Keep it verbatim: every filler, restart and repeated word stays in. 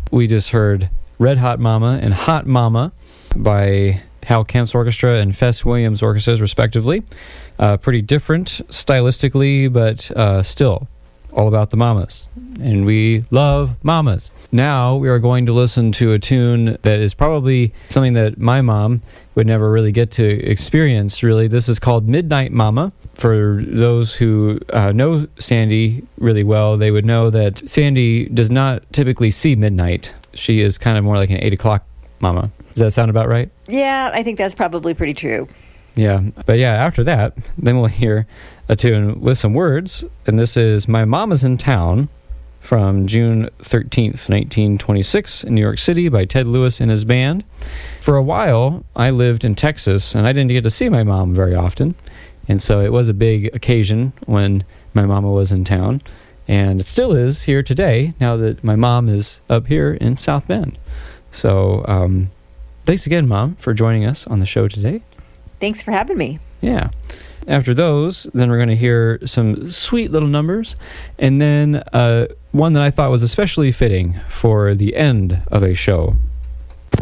We just heard Red Hot Mama and Hot Mama by Hal Kemp's orchestra and Fess Williams orchestras, respectively. Uh, pretty different stylistically, but uh, still all about the mamas. And we love mamas. Now we are going to listen to a tune that is probably something that my mom would never really get to experience, really. This is called Midnight Mama. For those who uh, know Sandy really well, they would know that Sandy does not typically see midnight. She is kind of more like an eight o'clock mama. Does that sound about right? Yeah, I think that's probably pretty true. Yeah, but yeah, after that, then we'll hear a tune with some words, and this is My Mama's in Town from June thirteenth, nineteen twenty-six in New York City by Ted Lewis and his band. For a while, I lived in Texas, and I didn't get to see my mom very often, and so it was a big occasion when my mama was in town, and it still is here today, now that my mom is up here in South Bend. So, um, thanks again, Mom, for joining us on the show today. Thanks for having me. Yeah. After those, then we're going to hear some sweet little numbers, and then uh, one that I thought was especially fitting for the end of a show